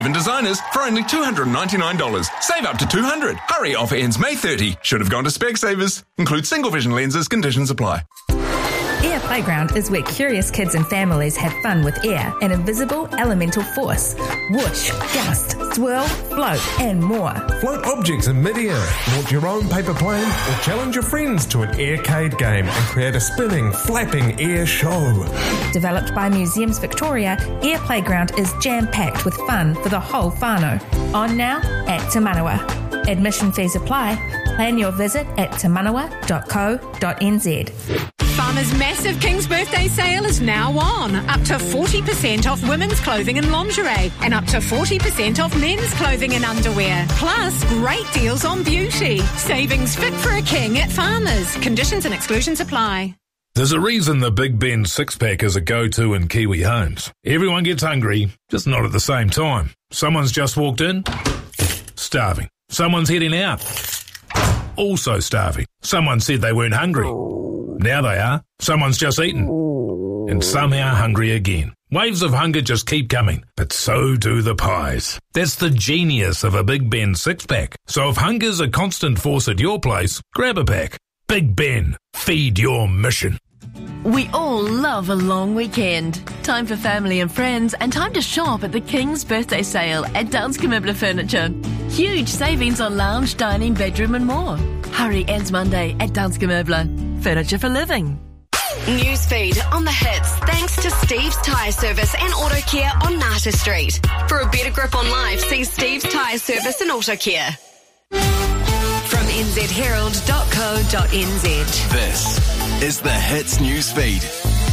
Even designers for only $299. Save up to $200. Hurry, offer ends May 30. Should have gone to Specsavers. Include single vision lenses. Conditions apply. Air Playground is where curious kids and families have fun with air, an invisible elemental force. Whoosh, gust, swirl, float, and more. Float objects in mid-air, launch your own paper plane, or challenge your friends to an aircade game and create a spinning, flapping air show. Developed by Museums Victoria, Air Playground is jam-packed with fun for the whole whānau. On now at Te Manawa. Admission fees apply. Plan your visit at temanawa.co.nz. Farmer's massive King's Birthday sale is now on. Up to 40% off women's clothing and lingerie and up to 40% off men's clothing and underwear. Plus, great deals on beauty. Savings fit for a king at Farmer's. Conditions and exclusions apply. There's a reason the Big Ben six-pack is a go-to in Kiwi homes. Everyone gets hungry, just not at the same time. Someone's just walked in, starving. Someone's heading out, also starving. Someone said they weren't hungry. Now they are. Someone's just eaten. And somehow hungry again. Waves of hunger just keep coming, but so do the pies. That's the genius of a Big Ben six-pack. So if hunger's a constant force at your place, grab a pack. Big Ben, feed your mission. We all love a long weekend. Time for family and friends and time to shop at the King's Birthday Sale at Danske Møbler Furniture. Huge savings on lounge, dining, bedroom and more. Hurry ends Monday at Danske Møbler. Furniture for living. Newsfeed on the hits thanks to Steve's Tyre Service and Auto Care on Nata Street. For a better grip on life, see Steve's Tyre Service and Auto Care. From nzherald.co.nz. This is the Hits Newsfeed.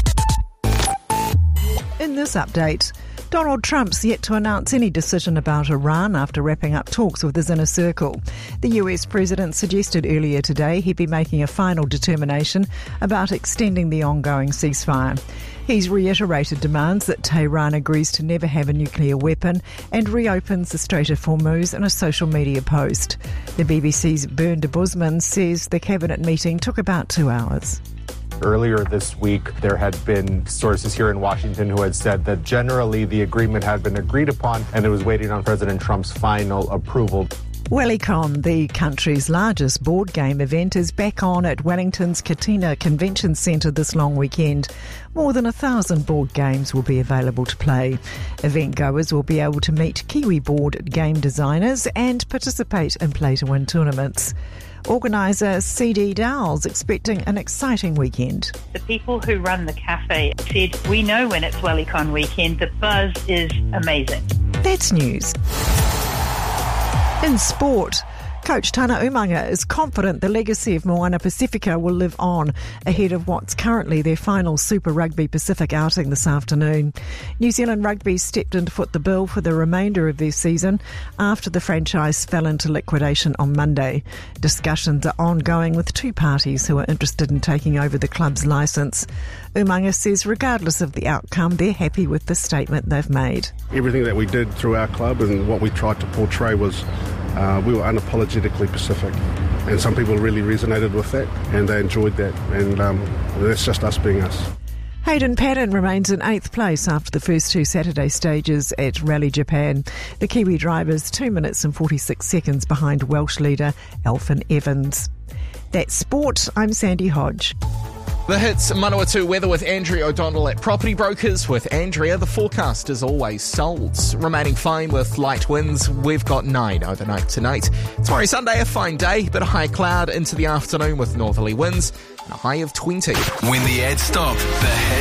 In this update, Donald Trump's yet to announce any decision about Iran after wrapping up talks with his inner circle. The US president suggested earlier today he'd be making a final determination about extending the ongoing ceasefire. He's reiterated demands that Tehran agrees to never have a nuclear weapon and reopens the Strait of Hormuz in a social media post. The BBC's Bern de Busman says the cabinet meeting took about 2 hours. Earlier this week, there had been sources here in Washington who had said that generally the agreement had been agreed upon and it was waiting on President Trump's final approval. WellyCon, the country's largest board game event, is back on at Wellington's Katina Convention Centre this long weekend. More than 1,000 board games will be available to play. Event goers will be able to meet Kiwi board game designers and participate in play-to-win tournaments. Organiser CD Dowell's expecting an exciting weekend. The people who run the cafe said, we know when it's WellyCon weekend, the buzz is amazing. That's news. In sport, coach Tana Umaga is confident the legacy of Moana Pacifica will live on ahead of what's currently their final Super Rugby Pacific outing this afternoon. New Zealand Rugby stepped in to foot the bill for the remainder of their season after the franchise fell into liquidation on Monday. Discussions are ongoing with two parties who are interested in taking over the club's licence. Umaga says regardless of the outcome, they're happy with the statement they've made. Everything that we did through our club and what we tried to portray was we were unapologetically Pacific, and some people really resonated with that and they enjoyed that, and that's just us being us. Hayden Paddon remains in 8th place after the first two Saturday stages at Rally Japan. The Kiwi driver's 2 minutes and 46 seconds behind Welsh leader Alfyn Evans. That's sport. I'm Sandy Hodge. The Hits Manawatu weather with Andrea O'Donnell at Property Brokers. With Andrea, the forecast is always sold. Remaining fine with light winds. We've got 9 overnight tonight. Tomorrow Sunday, a fine day, but a high cloud into the afternoon with northerly winds and a high of 20. When the ads stop, the Hits